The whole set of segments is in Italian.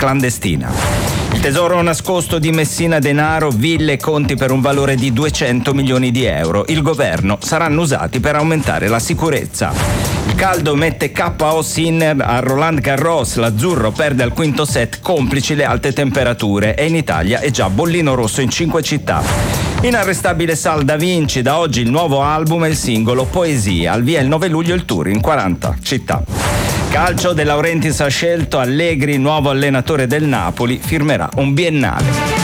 clandestina. Il tesoro nascosto di Messina Denaro, ville e conti per un valore di 200 milioni di euro. Il governo saranno usati per aumentare la sicurezza. Il caldo mette KO Sinner a Roland Garros, l'azzurro perde al quinto set complici le alte temperature e in Italia è già bollino rosso in 5 città. Inarrestabile Sal Da Vinci, da oggi il nuovo album e il singolo Poesia, al via il 9 luglio il tour in 40 città. Calcio, De Laurentiis ha scelto Allegri, nuovo allenatore del Napoli, firmerà un biennale.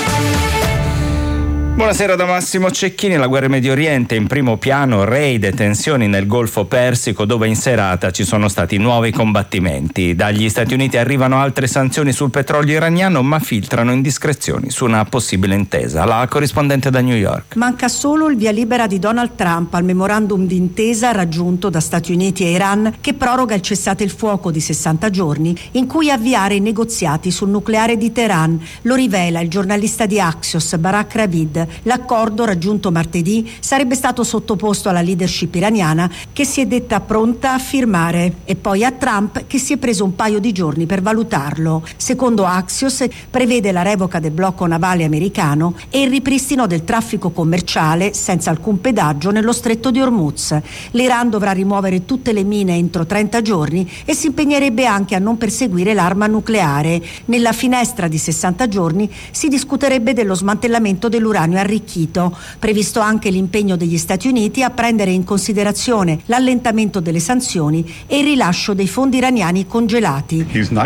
Buonasera da Massimo Cecchini. La guerra in Medio Oriente, in primo piano raid e tensioni nel Golfo Persico, dove in serata ci sono stati nuovi combattimenti. Dagli Stati Uniti arrivano altre sanzioni sul petrolio iraniano, ma filtrano indiscrezioni su una possibile intesa. La corrispondente da New York. Manca solo il via libera di Donald Trump al memorandum d'intesa raggiunto da Stati Uniti e Iran, che proroga il cessate il fuoco di 60 giorni in cui avviare i negoziati sul nucleare di Teheran. Lo rivela il giornalista di Axios, Barak Ravid. L'accordo raggiunto martedì sarebbe stato sottoposto alla leadership iraniana, che si è detta pronta a firmare, e poi a Trump, che si è preso un paio di giorni per valutarlo. Secondo Axios prevede la revoca del blocco navale americano e il ripristino del traffico commerciale senza alcun pedaggio nello stretto di Hormuz. L'Iran dovrà rimuovere tutte le mine entro 30 giorni e si impegnerebbe anche a non perseguire l'arma nucleare. Nella finestra di 60 giorni si discuterebbe dello smantellamento dell'uranio arricchito. Previsto anche l'impegno degli Stati Uniti a prendere in considerazione l'allentamento delle sanzioni e il rilascio dei fondi iraniani congelati.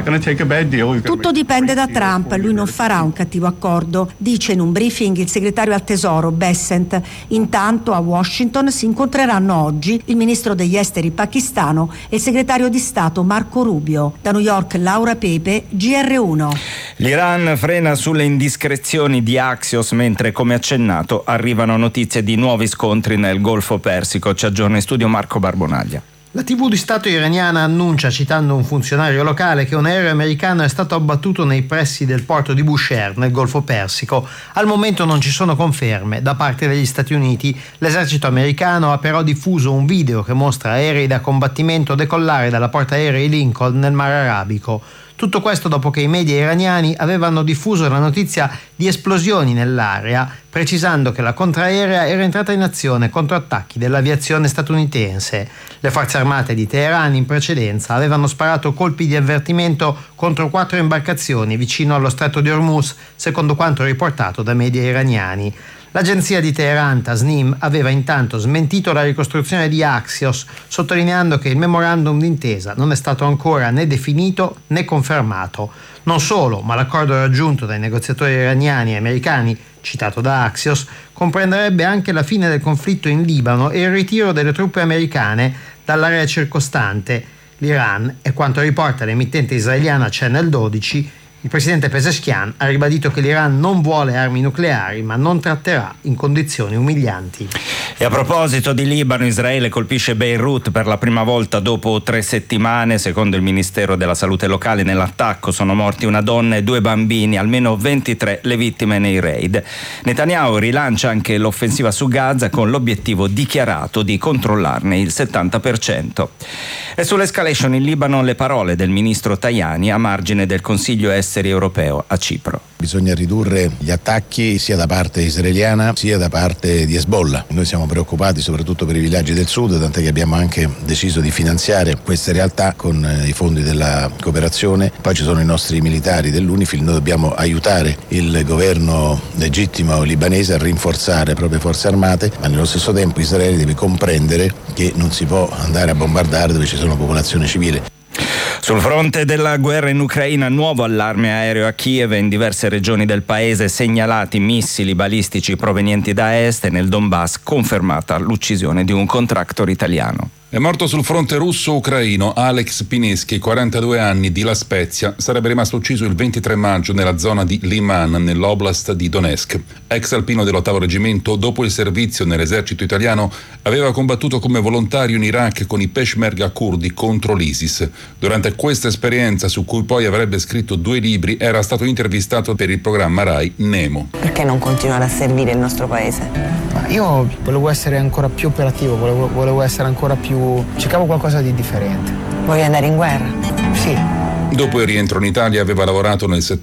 Tutto dipende da Trump, lui non farà un cattivo accordo, dice in un briefing il segretario al Tesoro Bessent. Intanto a Washington si incontreranno oggi il ministro degli esteri pakistano e il segretario di Stato Marco Rubio. Da New York Laura Pepe, GR1. L'Iran frena sulle indiscrezioni di Axios, mentre, come accennato, arrivano notizie di nuovi scontri nel Golfo Persico. Ci aggiorna in studio Marco Barbonaglia. La TV di Stato iraniana annuncia, citando un funzionario locale, che un aereo americano è stato abbattuto nei pressi del porto di Bushehr, nel Golfo Persico. Al momento non ci sono conferme da parte degli Stati Uniti. L'esercito americano ha però diffuso un video che mostra aerei da combattimento decollare dalla portaerei Lincoln nel Mar Arabico. Tutto questo dopo che i media iraniani avevano diffuso la notizia di esplosioni nell'area, precisando che la contraerea era entrata in azione contro attacchi dell'aviazione statunitense. Le forze armate di Teheran in precedenza avevano sparato colpi di avvertimento contro 4 imbarcazioni vicino allo stretto di Hormuz, secondo quanto riportato da media iraniani. L'agenzia di Teheran, Tasnim, aveva intanto smentito la ricostruzione di Axios, sottolineando che il memorandum d'intesa non è stato ancora né definito né confermato. Non solo, ma l'accordo raggiunto dai negoziatori iraniani e americani, citato da Axios, comprenderebbe anche la fine del conflitto in Libano e il ritiro delle truppe americane dall'area circostante. L'Iran, e quanto riporta l'emittente israeliana Channel 12, il presidente Pezeshkian ha ribadito che l'Iran non vuole armi nucleari, ma non tratterà in condizioni umilianti. E a proposito di Libano, Israele colpisce Beirut per la prima volta dopo 3 settimane. Secondo il Ministero della Salute locale, nell'attacco sono morti una donna e 2 bambini, almeno 23 le vittime nei raid. Netanyahu rilancia anche l'offensiva su Gaza con l'obiettivo dichiarato di controllarne il 70%. E sull'escalation in Libano le parole del ministro Tajani a margine del Consiglio Esteri europeo a Cipro. Bisogna ridurre gli attacchi sia da parte israeliana sia da parte di Hezbollah. Noi siamo preoccupati soprattutto per i villaggi del sud, tant'è che abbiamo anche deciso di finanziare queste realtà con i fondi della cooperazione. Poi ci sono i nostri militari dell'UNIFIL, noi dobbiamo aiutare il governo legittimo libanese a rinforzare le proprie forze armate, ma nello stesso tempo Israele deve comprendere che non si può andare a bombardare dove ci sono popolazione civile. Sul fronte della guerra in Ucraina, nuovo allarme aereo a Kiev e in diverse regioni del paese segnalati missili balistici provenienti da est, e nel Donbass confermata l'uccisione di un contractor italiano. È morto sul fronte russo-ucraino Alex Pineschi, 42 anni, di La Spezia. Sarebbe rimasto ucciso il 23 maggio nella zona di Liman, nell'oblast di Donetsk. Ex alpino dell'8° reggimento, dopo il servizio nell'esercito italiano, aveva combattuto come volontario in Iraq con i Peshmerga curdi contro l'ISIS. Durante questa esperienza, su cui poi avrebbe scritto 2 libri, era stato intervistato per il programma Rai Nemo. Perché non continuare a servire il nostro paese? Io volevo essere ancora più operativo, volevo essere ancora più... cercavo qualcosa di differente. Voglio andare in guerra? Sì. Dopo il rientro in Italia aveva lavorato nel settore